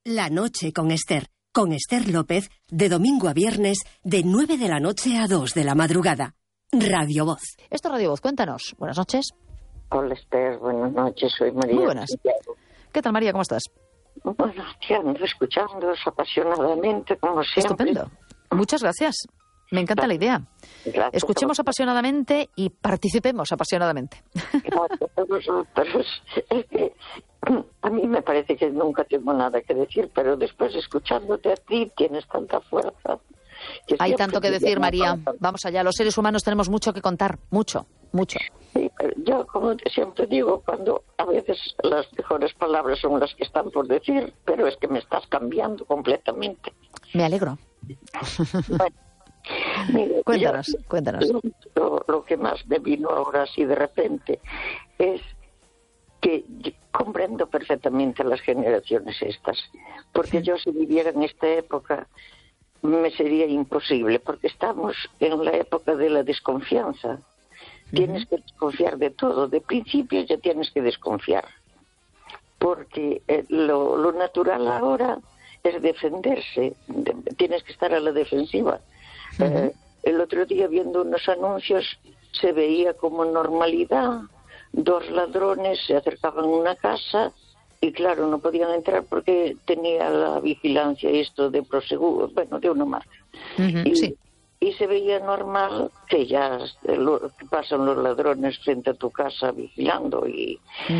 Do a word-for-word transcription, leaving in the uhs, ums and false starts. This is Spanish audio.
La noche con Esther. Con Esther López, de domingo a viernes, de nueve de la noche a dos de la madrugada. Radio Voz. Esto es Radio Voz. Cuéntanos. Buenas noches. Hola, Esther. Buenas noches. Soy María. Muy buenas. ¿Qué tal, María? ¿Cómo estás? Bueno, te ando escuchándoos apasionadamente, como siempre. Estupendo. Muchas gracias. Me encanta la idea. Gracias. Escuchemos apasionadamente y participemos apasionadamente. Gracias a vosotros. Es que a mí me parece que nunca tengo nada que decir, pero después escuchándote a ti tienes tanta fuerza. Hay tanto que decir, María. Vamos allá, los seres humanos tenemos mucho que contar. Mucho, mucho. Sí, pero yo, como siempre digo, cuando a veces las mejores palabras son las que están por decir, pero es que me estás cambiando completamente. Me alegro. Bueno. Mire, cuéntanos, yo, cuéntanos. Lo, lo que más me vino ahora así de repente es que comprendo perfectamente las generaciones estas, porque yo si viviera en esta época me sería imposible, porque estamos en la época de la desconfianza. Uh-huh. Tienes que desconfiar de todo, de principio ya tienes que desconfiar, porque eh, lo, lo natural ahora es defenderse, de, tienes que estar a la defensiva. Uh-huh. Eh, el otro día viendo unos anuncios se veía como normalidad, dos ladrones se acercaban a una casa y claro, no podían entrar porque tenía la vigilancia esto de Prosegur, bueno, de una marca. Uh-huh, y, sí. y se veía normal que ya lo, que pasan los ladrones frente a tu casa vigilando y...